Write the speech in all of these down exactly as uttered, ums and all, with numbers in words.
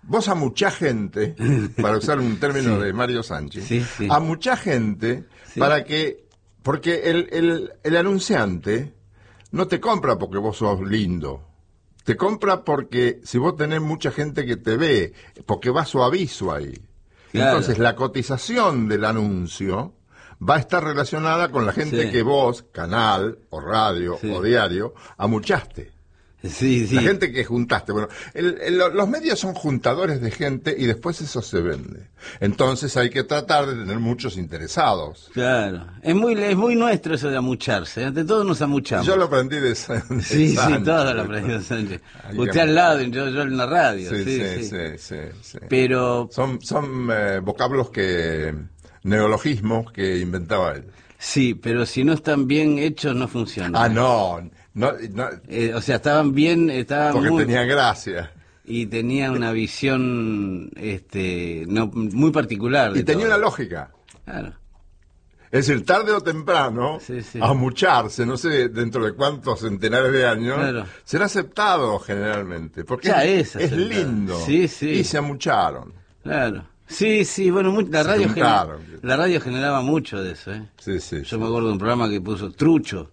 vos a mucha gente, para usar un término sí. de Mario Sánchez, sí, sí. a mucha gente sí. para que, porque el, el, el anunciante no te compra porque vos sos lindo, te compra porque si vos tenés mucha gente que te ve, porque va su aviso ahí. Claro. Entonces la cotización del anuncio va a estar relacionada con la gente sí. que vos, canal, o radio, sí. o diario, amuchaste. Sí, sí. La gente que juntaste. Bueno, el, el, los medios son juntadores de gente y después eso se vende. Entonces hay que tratar de tener muchos interesados. Claro. Es muy es muy nuestro eso de amucharse. Ante todos nos amuchamos. Yo lo aprendí de, de Sánchez. Sí, sí, todo lo aprendí de Sánchez. Usted al lado, yo, yo en la radio. Sí, sí, sí. sí. sí, sí, sí. Pero... Son, son eh, vocablos que... neologismos que inventaba él. Sí, pero si no están bien hechos no funcionan. Ah, no... No, no, eh, o sea, estaban bien, estaban porque muy, tenían gracia y tenía una visión, este, no muy particular. Y tenía todo. una lógica. Claro. Es decir, tarde o temprano, sí, sí. amucharse, no sé dentro de cuántos centenares de años, claro. será aceptado generalmente, porque ya es, es, es lindo. Sí, sí. Y se amucharon. Claro. Sí, sí, bueno, muy, la, radio gener, la radio generaba mucho de eso, ¿eh? Sí, sí. Yo sí. me acuerdo de un programa que puso Trucho.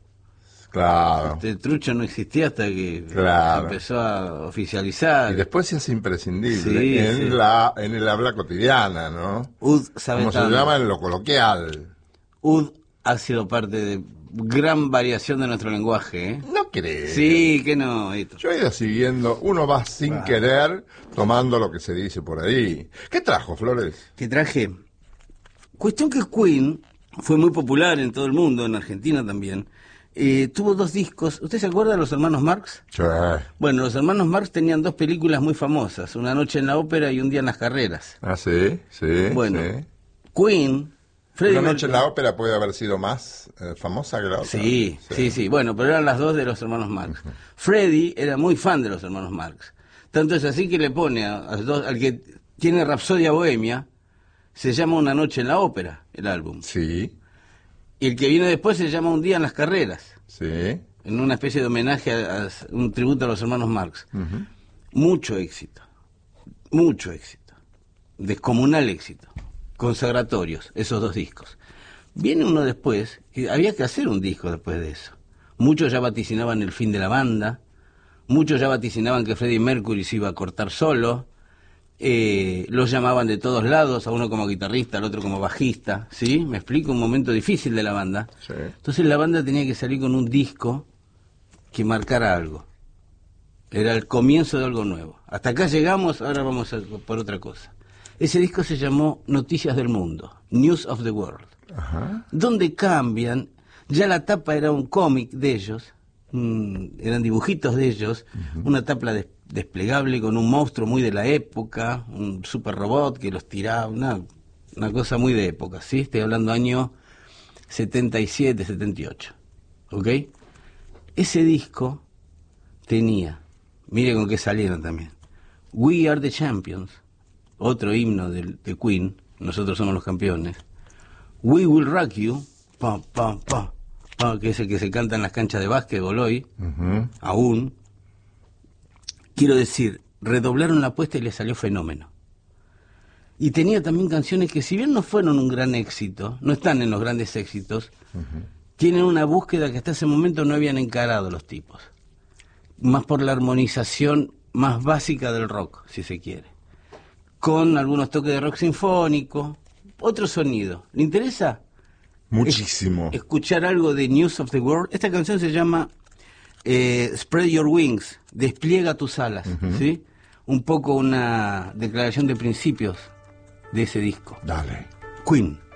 Claro. Este trucho no existía hasta que claro. empezó a oficializar. Y después se hace imprescindible sí, en sí. la en el habla cotidiana, ¿no? Ud sabe Como tanto. se llama en lo coloquial. Ud ha sido parte de gran variación de nuestro lenguaje, ¿eh? No crees. Sí, que no. Esto. Yo he ido siguiendo, uno va sin ah. querer tomando lo que se dice por ahí. ¿Qué trajo, Flores? ¿Qué traje? Cuestión que Queen fue muy popular en todo el mundo, en Argentina también. Eh, tuvo dos discos. ¿Usted se acuerda de los hermanos Marx? Sí. Bueno, los hermanos Marx tenían dos películas muy famosas, Una noche en la ópera y Un día en las carreras. Ah, sí, sí. Bueno, sí. Queen... Freddie Una noche Mercury. En la ópera puede haber sido más eh, famosa que la otra. Sí, sí, sí, sí. Bueno, pero eran las dos de los hermanos Marx. Uh-huh. Freddie era muy fan de los hermanos Marx. Tanto es así que le pone a, a dos, al que tiene Rapsodia Bohemia, se llama Una noche en la ópera, el álbum. Sí. Y el que viene después se llama Un día en las carreras. Sí. En una especie de homenaje, a, a un tributo a los hermanos Marx. Uh-huh. Mucho éxito. Mucho éxito. Descomunal éxito. Consagratorios, esos dos discos. Viene uno después, y había que hacer un disco después de eso. Muchos ya vaticinaban el fin de la banda, muchos ya vaticinaban que Freddie Mercury se iba a cortar solo, eh, los llamaban de todos lados, a uno como guitarrista, al otro como bajista, ¿sí? Me explico, un momento difícil de la banda. Sí. Entonces la banda tenía que salir con un disco que marcara algo. Era el comienzo de algo nuevo. Hasta acá llegamos, ahora vamos a por otra cosa. Ese disco se llamó Noticias del Mundo, News of the World, Ajá. donde cambian, ya la tapa era un cómic de ellos, mmm, eran dibujitos de ellos, uh-huh. una tapa des- desplegable con un monstruo muy de la época, un super robot que los tiraba, una, una cosa muy de época, ¿sí? Estoy hablando año setenta y siete, setenta y ocho, ¿ok? Ese disco tenía, mire con qué salieron también, We Are the Champions, otro himno de, de Queen, nosotros somos los campeones. We Will Rock You, pa, pa, pa, pa, que es el que se canta en las canchas de básquetbol hoy, uh-huh. aún. Quiero decir, redoblaron la apuesta y les salió fenómeno. Y tenía también canciones que, si bien no fueron un gran éxito, no están en los grandes éxitos, uh-huh. tienen una búsqueda que hasta ese momento no habían encarado los tipos. Más por la armonización más básica del rock, si se quiere. Con algunos toques de rock sinfónico, otro sonido. ¿Le interesa? Muchísimo. Es, escuchar algo de News of the World. Esta canción se llama eh, Spread Your Wings, despliega tus alas, uh-huh. ¿sí? Un poco una declaración de principios de ese disco. Dale. Queen.